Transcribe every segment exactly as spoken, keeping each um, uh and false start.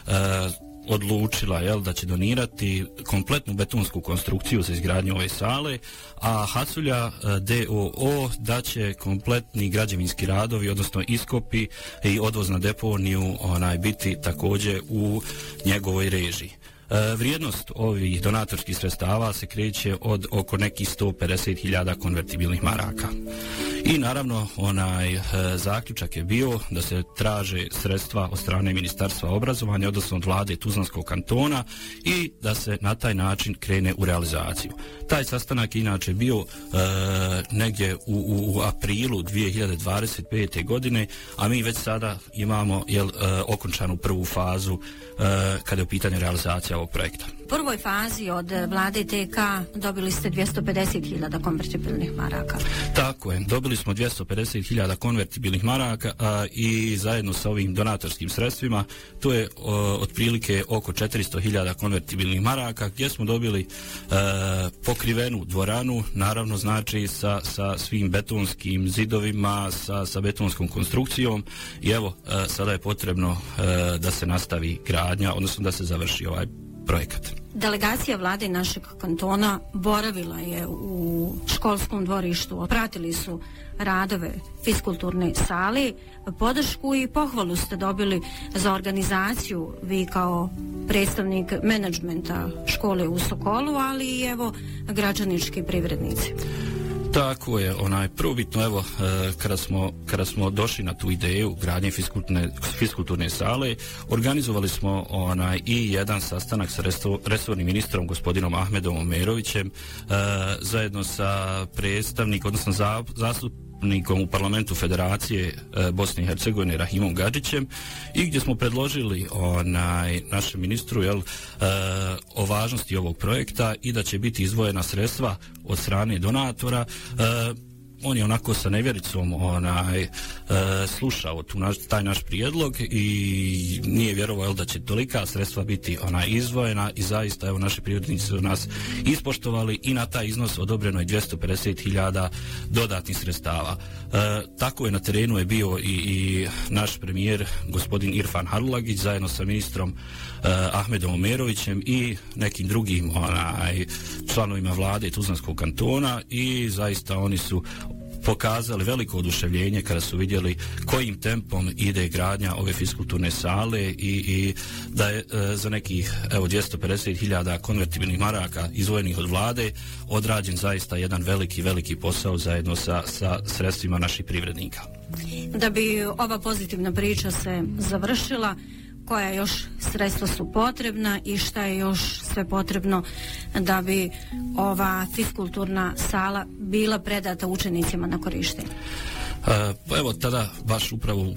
odlučila jel, da će donirati kompletnu betonsku konstrukciju za izgradnju ove sale, a Haculja D O O da će kompletni građevinski radovi, odnosno iskopi i odvoz na deponiju onaj, biti također u njegovoj režiji. E, vrijednost ovih donatorskih sredstava se kreće od oko nekih sto pedeset hiljada konvertibilnih maraka. I naravno onaj e, zaključak je bio da se traže sredstva od strane Ministarstva obrazovanja, odnosno od vlade Tuzlanskog kantona i da se na taj način krene u realizaciju. Taj sastanak je inače bio e, negdje u, u, u aprilu dvije hiljade dvadeset pete. godine, a mi već sada imamo jel, e, okončanu prvu fazu e, kada je u pitanju realizacija ovog projekta. U prvoj fazi od vlade T K dobili ste dvjesto pedeset hiljada konvertibilnih maraka. Tako je, dobili smo dvjesto pedeset hiljada konvertibilnih maraka a, i zajedno sa ovim donatorskim sredstvima to je o, otprilike oko četiristo hiljada konvertibilnih maraka gdje smo dobili e, pokrivenu dvoranu, naravno znači sa, sa svim betonskim zidovima, sa, sa betonskom konstrukcijom i evo e, sada je potrebno e, da se nastavi gradnja, odnosno da se završi ovaj projekat. Delegacija vlade našeg kantona boravila je u školskom dvorištu, pratili su radove fiskulturne sale, podršku i pohvalu ste dobili za organizaciju, vi kao predstavnik menadžmenta škole u Sokolu, ali i evo građanički privrednici. Tako je, onaj prvobitno evo e, kada smo kada smo došli na tu ideju gradnje fiskulturne fiskulturne sale, organizovali smo onaj i jedan sastanak sa resto, resornim ministrom gospodinom Ahmedom Omerovićem e, zajedno sa predstavnikom, odnosno za, zastupnikom u parlamentu Federacije e, Bosne i Hercegovine Rahimom Gadžićem i gdje smo predložili onaj našem ministru jel, e, o važnosti ovog projekta i da će biti izdvojena sredstva od strane donatora. E, on je onako sa nevjericom onaj, e, slušao tu naš, taj naš prijedlog i nije vjerovao da će tolika sredstva biti ona izdvojena i zaista evo naši privrednici su nas ispoštovali i na taj iznos odobreno je dvjesto pedeset hiljada dodatnih sredstava. E, tako je na terenu je bio i, i naš premijer gospodin Irfan Harulagić zajedno sa ministrom e, Ahmedom Omerovićem i nekim drugim onaj, članovima vlade Tuzlanskog kantona i zaista oni su pokazali veliko oduševljenje kada su vidjeli kojim tempom ide gradnja ove fiskulturne sale i, i da je e, za nekih evo dvjesto pedeset hiljada konvertibilnih maraka izdvojenih od vlade odrađen zaista jedan veliki, veliki posao zajedno sa, sa sredstvima naših privrednika. Da bi ova pozitivna priča se završila, koja još sredstva su potrebna i šta je još sve potrebno da bi ova fiskulturna sala bila predata učenicima na korištenje? E, pa evo tada baš upravo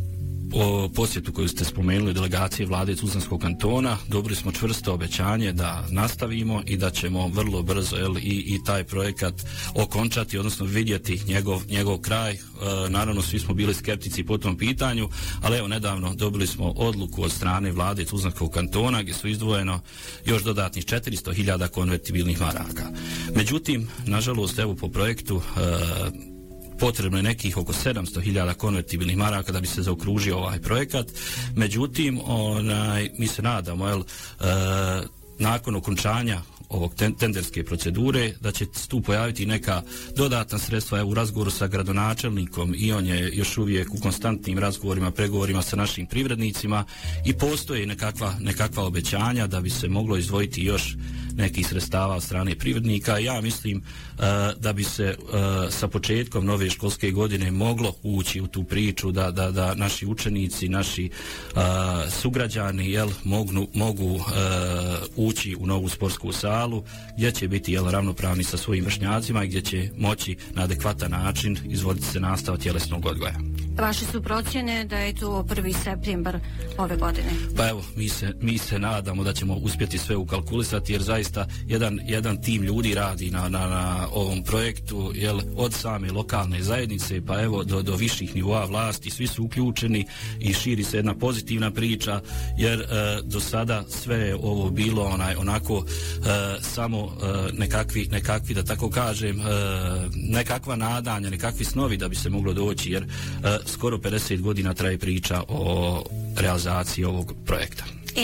o posjetu koju ste spomenuli delegacije vlade Tuzlanskog kantona dobili smo čvrsto obećanje da nastavimo i da ćemo vrlo brzo jel, i, i taj projekat okončati, odnosno vidjeti njegov, njegov kraj. E, naravno svi smo bili skeptici po tom pitanju, ali evo nedavno dobili smo odluku od strane vlade Tuzlanskog kantona gdje su izdvojeno još dodatnih četiristo hiljada konvertibilnih maraka. Međutim, nažalost evo po projektu e, potrebno je nekih oko sedamsto hiljada konvertibilnih maraka da bi se zaokružio ovaj projekat. Međutim, onaj, mi se nadamo, jel, e, nakon okončanja ovog tenderske procedure, da će tu pojaviti neka dodatna sredstva. Evo, u razgovoru sa gradonačelnikom i on je još uvijek u konstantnim razgovorima, pregovorima sa našim privrednicima i postoje nekakva, nekakva obećanja da bi se moglo izdvojiti još nekih sredstava od strane privrednika. Ja mislim uh, da bi se uh, sa početkom nove školske godine moglo ući u tu priču da, da, da naši učenici, naši uh, sugrađani jel, mogu, mogu uh, ući u novu sportsku salu gdje će biti jel, ravnopravni sa svojim vršnjacima i gdje će moći na adekvatan način izvoditi se nastava tjelesnog odgoja. Vaše su procjene da je to prvi septembar ove godine? Pa evo, mi se, mi se nadamo da ćemo uspjeti sve ukalkulisati jer zaista jedan, jedan tim ljudi radi na, na, na ovom projektu, jel, od same lokalne zajednice pa evo do, do viših nivoa vlasti, svi su uključeni i širi se jedna pozitivna priča jer e, do sada sve je ovo bilo onaj, onako e, samo e, nekakvi, nekakvi, da tako kažem, e, nekakva nadanja, nekakvi snovi da bi se moglo doći jer e, skoro pedeset godina traje priča o realizaciji ovog projekta.